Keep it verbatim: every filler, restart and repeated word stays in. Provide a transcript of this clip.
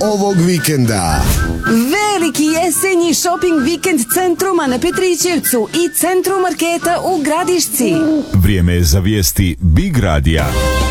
ovog vikenda. Veliki jesenji shopping vikend Centruma na Petrićevcu i Centrum marketa u Gradišci. Vrijeme je za vijesti Big Radija.